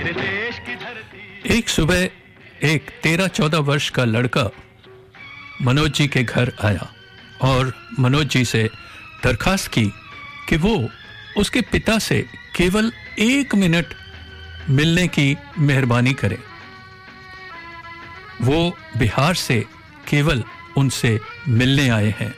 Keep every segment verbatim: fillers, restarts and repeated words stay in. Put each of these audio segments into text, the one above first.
एक सुबह एक तेरह चौदह वर्ष का लड़का मनोज जी के घर आया और मनोज जी से दरखास्त की कि वो उसके पिता से केवल एक मिनट मिलने की मेहरबानी करें। वो बिहार से केवल उनसे मिलने आए हैं।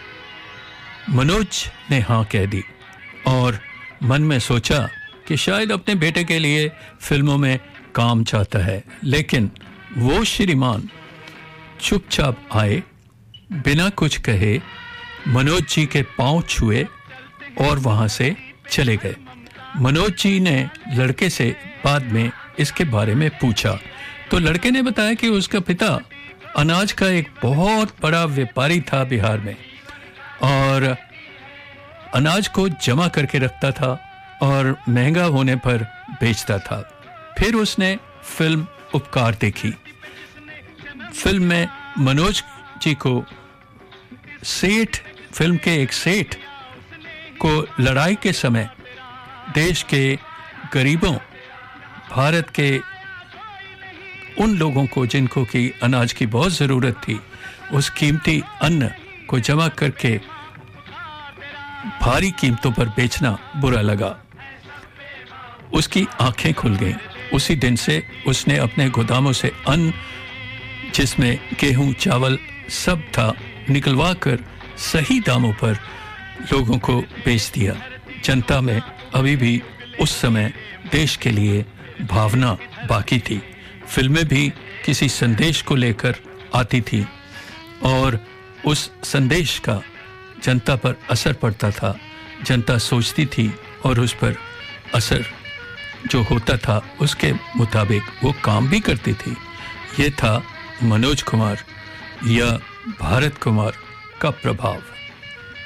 मनोज ने हाँ कह दी और मन में सोचा कि शायद अपने बेटे के लिए फिल्मों में काम चाहता है, लेकिन वो श्रीमान चुपचाप आए, बिना कुछ कहे मनोज जी के पांव छुए और वहां से चले गए। मनोज जी ने लड़के से बाद में इसके बारे में पूछा तो लड़के ने बताया कि उसका पिता अनाज का एक बहुत बड़ा व्यापारी था बिहार में और अनाज को जमा करके रखता था और महंगा होने पर बेचता था। फिर उसने फिल्म उपकार देखी। फिल्म में मनोज जी को सेठ फिल्म के एक सेठ को लड़ाई के समय देश के गरीबों, भारत के उन लोगों को जिनको कि अनाज की बहुत ज़रूरत थी, उस कीमती अन्न को जमा करके भारी कीमतों पर बेचना बुरा लगा। उसकी आंखें खुल गईं। उसी दिन से उसने अपने गोदामों से अन्न, जिसमें गेहूं, चावल सब था, निकलवा कर सही दामों पर लोगों को बेच दिया। जनता में अभी भी उस समय देश के लिए भावना बाकी थी। फिल्में भी किसी संदेश को लेकर आती थी और उस संदेश का जनता पर असर पड़ता था। जनता सोचती थी और उस पर असर जो होता था उसके मुताबिक वो काम भी करती थी। ये था मनोज कुमार या भारत कुमार का प्रभाव।